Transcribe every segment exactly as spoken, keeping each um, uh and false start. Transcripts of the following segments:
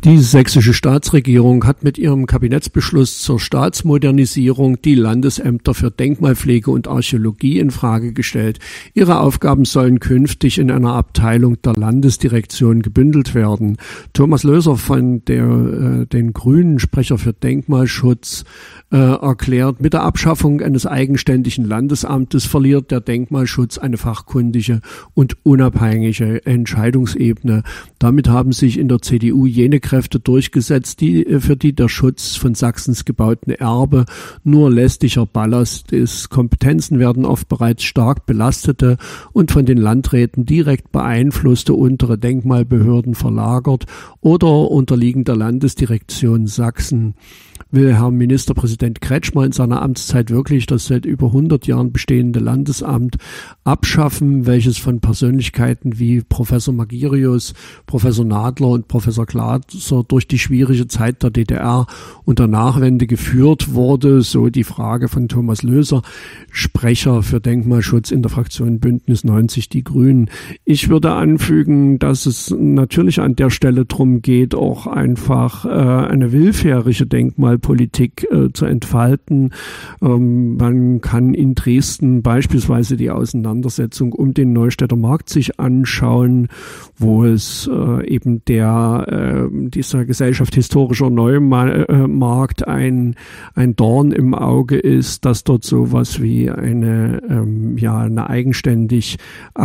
Die sächsische Staatsregierung hat mit ihrem Kabinettsbeschluss zur Staatsmodernisierung die Landesämter für Denkmalpflege und Archäologie in Frage gestellt. Ihre Aufgaben sollen künftig in einer Abteilung der Landesdirektion gebündelt werden. Thomas Löser von der, äh, den Grünen, Sprecher für Denkmalschutz, äh, erklärt, mit der Abschaffung eines eigenständigen Landesamtes verliert der Denkmalschutz eine fachkundige und unabhängige Entscheidungsebene. Damit haben sich in der C D U jene Kräfte durchgesetzt, die, für die der Schutz von Sachsens gebauten Erbe nur lästiger Ballast ist. Kompetenzen werden oft bereits stark belastete und von den Landräten direkt beeinflusste untere Denkmalbehörden verlagert oder unterliegen der Landesdirektion Sachsen. Will Herr Ministerpräsident Kretschmer in seiner Amtszeit wirklich das seit über hundert Jahren bestehende Landesamt abschaffen, welches von Persönlichkeiten wie Professor Magirius, Professor Nadler und Professor Glaser durch die schwierige Zeit der D D R und der Nachwende geführt wurde, so die Frage von Thomas Löser, Sprecher für Denkmalschutz in der Fraktion Bündnis neunzig Die Grünen. Ich würde anfügen, dass es natürlich an der Stelle darum geht, auch einfach äh, eine willfährige Denkmalpolitik äh, zu entfalten. Ähm, man kann in Dresden beispielsweise die Auseinandersetzung um den Neustädter Markt sich anschauen, wo es äh, eben der äh, dieser Gesellschaft historischer Neumarkt ein ein Dorn im Auge ist, dass dort sowas wie eine ähm, ja eine eigenständig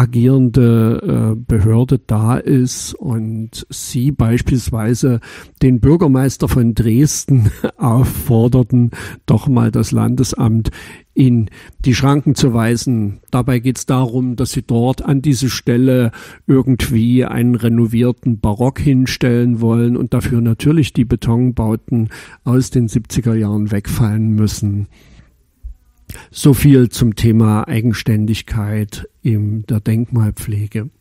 agierende äh, Behörde da ist und sie beispielsweise den Bürgermeister von Dresden aufforderten, doch mal das Landesamt in die Schranken zu weisen. Dabei geht es darum, dass sie dort an diese Stelle irgendwie einen renovierten Barock hinstellen wollen und dafür natürlich die Betonbauten aus den siebziger Jahren wegfallen müssen. So viel zum Thema Eigenständigkeit in der Denkmalpflege.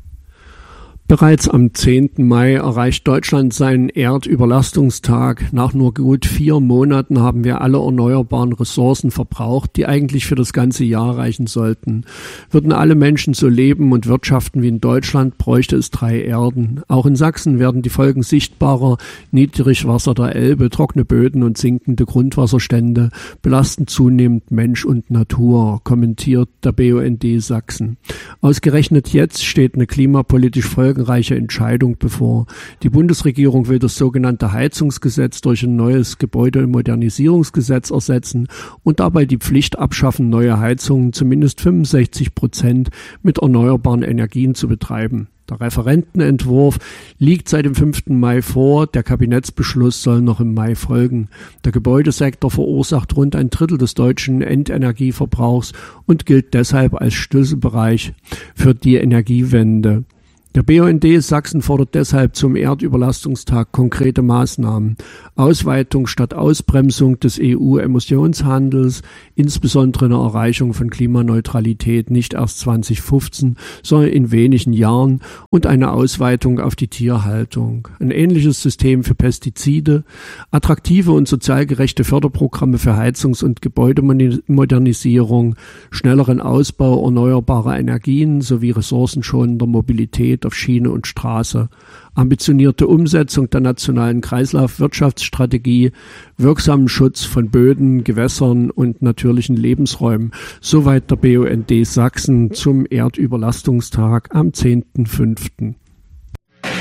Bereits am zehnten Mai erreicht Deutschland seinen Erdüberlastungstag. Nach nur gut vier Monaten haben wir alle erneuerbaren Ressourcen verbraucht, die eigentlich für das ganze Jahr reichen sollten. Würden alle Menschen so leben und wirtschaften wie in Deutschland, bräuchte es drei Erden. Auch in Sachsen werden die Folgen sichtbarer. Niedrigwasser der Elbe, trockene Böden und sinkende Grundwasserstände belasten zunehmend Mensch und Natur, kommentiert der B U N D Sachsen. Ausgerechnet jetzt steht eine klimapolitisch folgenreiche Entscheidung bevor. Die Bundesregierung will das sogenannte Heizungsgesetz durch ein neues Gebäudemodernisierungsgesetz ersetzen und dabei die Pflicht abschaffen, neue Heizungen zumindest fünfundsechzig Prozent mit erneuerbaren Energien zu betreiben. Der Referentenentwurf liegt seit dem fünften Mai vor, der Kabinettsbeschluss soll noch im Mai folgen. Der Gebäudesektor verursacht rund ein Drittel des deutschen Endenergieverbrauchs und gilt deshalb als Schlüsselbereich für die Energiewende. Der B U N D Sachsen fordert deshalb zum Erdüberlastungstag konkrete Maßnahmen. Ausweitung statt Ausbremsung des E U-Emissionshandels, insbesondere eine Erreichung von Klimaneutralität nicht erst zwanzig fünfzehn, sondern in wenigen Jahren und eine Ausweitung auf die Tierhaltung. Ein ähnliches System für Pestizide, attraktive und sozial gerechte Förderprogramme für Heizungs- und Gebäudemodernisierung, schnelleren Ausbau erneuerbarer Energien sowie ressourcenschonender Mobilität auf Schiene und Straße, ambitionierte Umsetzung der nationalen Kreislaufwirtschaftsstrategie, wirksamen Schutz von Böden, Gewässern und natürlichen Lebensräumen. Soweit der B U N D Sachsen zum Erdüberlastungstag am zehnten fünften